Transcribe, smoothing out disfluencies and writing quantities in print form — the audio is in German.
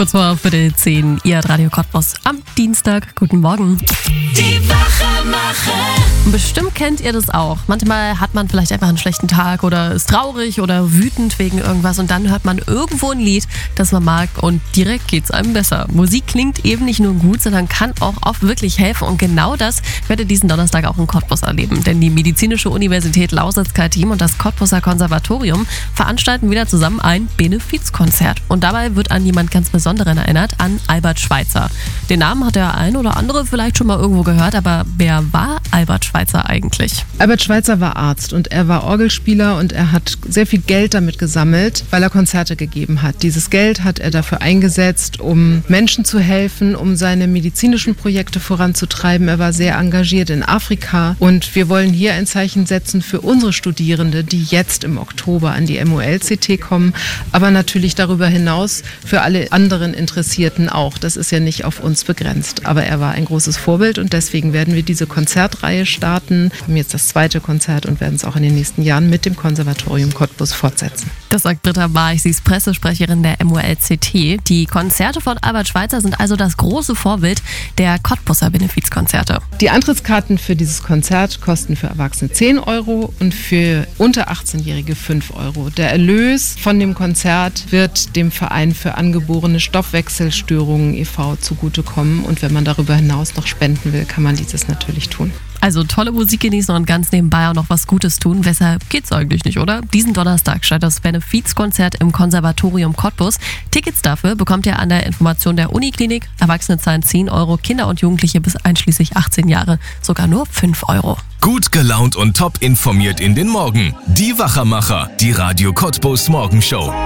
Kurz vor Viertel 10, ihr hört Radio Cottbus am Dienstag. Guten Morgen. Die Wachemacher. Bestimmt kennt ihr das auch. Manchmal hat man vielleicht einfach einen schlechten Tag oder ist traurig oder wütend wegen irgendwas und dann hört man irgendwo ein Lied, das man mag und direkt geht's einem besser. Musik klingt eben nicht nur gut, sondern kann auch oft wirklich helfen und genau das werdet ihr diesen Donnerstag auch in Cottbus erleben. Denn die Medizinische Universität Lausitz-Kaltim und das Cottbuser Konservatorium veranstalten wieder zusammen ein Benefizkonzert. Und dabei wird an jemand ganz Besonderen erinnert, an Albert Schweitzer. Den Namen hat der ein oder andere vielleicht schon mal irgendwo gehört, aber wer war Albert Schweitzer eigentlich? Albert Schweitzer war Arzt und er war Orgelspieler und er hat sehr viel Geld damit gesammelt, weil er Konzerte gegeben hat. Dieses Geld hat er dafür eingesetzt, um Menschen zu helfen, um seine medizinischen Projekte voranzutreiben. Er war sehr engagiert in Afrika und wir wollen hier ein Zeichen setzen für unsere Studierende, die jetzt im Oktober an die MOL-CT kommen, aber natürlich darüber hinaus für alle anderen Interessierten auch. Das ist ja nicht auf uns begrenzt, aber er war ein großes Vorbild und deswegen werden wir diese Konzertreihe starten. Wir haben jetzt das zweite Konzert und werden es auch in den nächsten Jahren mit dem Konservatorium Cottbus fortsetzen. Das sagt Britta Barch, sie ist Pressesprecherin der MOL-CT. Die Konzerte von Albert Schweitzer sind also das große Vorbild der Cottbuser Benefizkonzerte. Die Eintrittskarten für dieses Konzert kosten für Erwachsene 10 Euro und für unter 18-Jährige 5 Euro. Der Erlös von dem Konzert wird dem Verein für angeborene Stoffwechselstörungen e.V. zugutekommen und wenn man darüber hinaus noch spenden will, kann man dieses natürlich tun. Also tolle Musik genießen und ganz nebenbei auch noch was Gutes tun. Weshalb geht's eigentlich nicht, oder? Diesen Donnerstag startet das Benefizkonzert im Konservatorium Cottbus. Tickets dafür bekommt ihr an der Information der Uniklinik. Erwachsene zahlen 10 Euro, Kinder und Jugendliche bis einschließlich 18 Jahre sogar nur 5 Euro. Gut gelaunt und top informiert in den Morgen. Die Wachemacher, die Radio Cottbus Morgenshow.